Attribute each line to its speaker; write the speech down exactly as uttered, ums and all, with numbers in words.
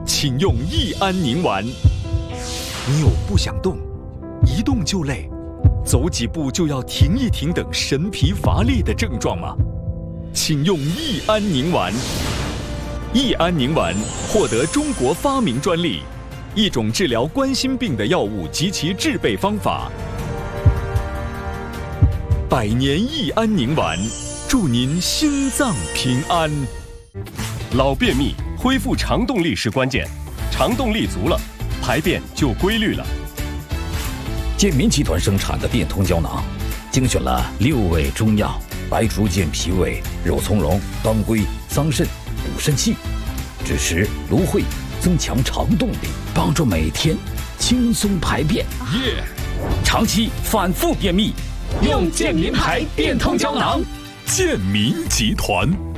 Speaker 1: 请用益安宁丸。你有不想动、一动就累、走几步就要停一停等神疲乏力的症状吗？请用益安宁丸。益安宁丸获得中国发明专利，一种治疗冠心病的药物及其制备方法。百年益安宁丸，祝您心脏平安。
Speaker 2: 老便秘，恢复肠动力是关键，肠动力足了，排便就规律了。
Speaker 3: 健民集团生产的变通胶囊，精选了六味中药，白术健脾胃、肉苁蓉、当归、桑葚、补肾气，支持芦荟，增强肠动力，帮助每天轻松排便。
Speaker 1: 耶！
Speaker 3: 长期反复便秘，用健民牌变通胶囊。
Speaker 1: 健民集团。